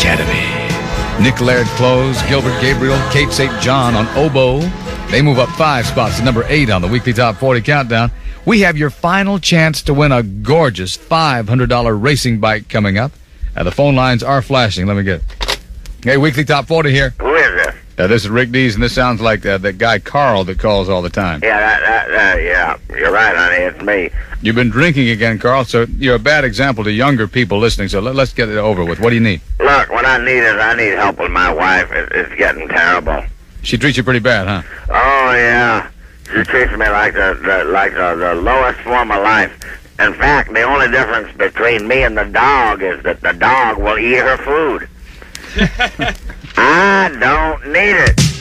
Academy. Nick Laird Close, Gilbert Gabriel, Kate St. John on oboe. They move up 5 spots to number 8 on the weekly Top 40 Countdown. We have your final chance to win a gorgeous $500 racing bike coming up. The phone lines are flashing. Let me get it. Hey, weekly Top 40 here. Who is this? This is Rick Dees, and this sounds like that guy Carl that calls all the time. Yeah, yeah. You're right, honey. It's me. You've been drinking again, Carl, so you're a bad example to younger people listening, so let's get it over with. What do you need? Look, what I need help with my wife. It's getting terrible. She treats you pretty bad, huh? Oh, yeah. She treats me like the lowest form of life. In fact, the only difference between me and the dog is that the dog will eat her food. I don't need it.